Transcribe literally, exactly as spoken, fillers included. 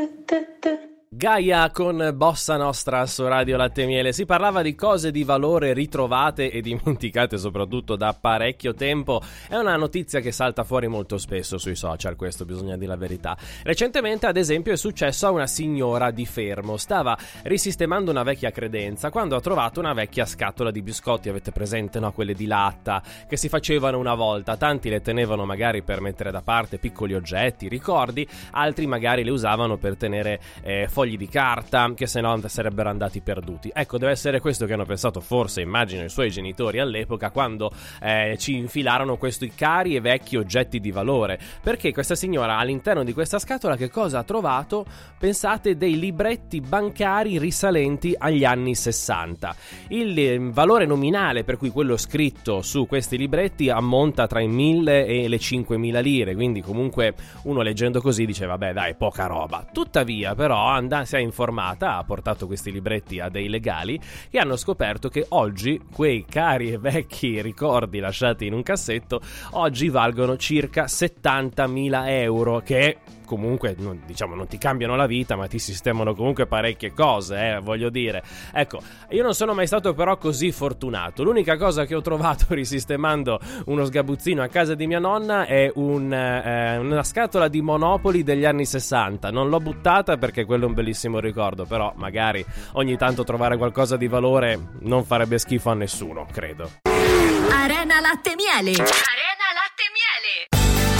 Gaia con Bossa Nostra su Radio Latte e Miele. Si parlava di cose di valore ritrovate e dimenticate soprattutto da parecchio tempo. È una notizia che salta fuori molto spesso sui social, questo bisogna dire la verità. Recentemente, ad esempio, è successo a una signora di Fermo. Stava risistemando una vecchia credenza quando ha trovato una vecchia scatola di biscotti. Avete presente, no? Quelle di latta che si facevano una volta. Tanti le tenevano magari per mettere da parte piccoli oggetti, ricordi, altri magari le usavano per tenere eh, fogli di carta che se no sarebbero andati perduti. Ecco, deve essere questo che hanno pensato, forse, immagino, i suoi genitori all'epoca quando eh, ci infilarono questi cari e vecchi oggetti di valore, perché questa signora all'interno di questa scatola che cosa ha trovato? Pensate, dei libretti bancari risalenti agli anni sessanta. Il eh, valore nominale, per cui quello scritto su questi libretti, ammonta tra i mille e le cinquemila lire, quindi comunque uno leggendo così dice vabbè dai, poca roba. Tuttavia però andando si è informata, ha portato questi libretti a dei legali che hanno scoperto che oggi quei cari e vecchi ricordi lasciati in un cassetto oggi valgono circa settantamila euro, che comunque non, diciamo non ti cambiano la vita, ma ti sistemano comunque parecchie cose, eh, voglio dire. Ecco, io non sono mai stato però così fortunato. L'unica cosa che ho trovato risistemando uno sgabuzzino a casa di mia nonna è un, eh, una scatola di Monopoli degli anni sessanta. Non l'ho buttata perché quello è un bellissimo ricordo, però magari ogni tanto trovare qualcosa di valore non farebbe schifo a nessuno, credo. Arena Latte e Miele. Arena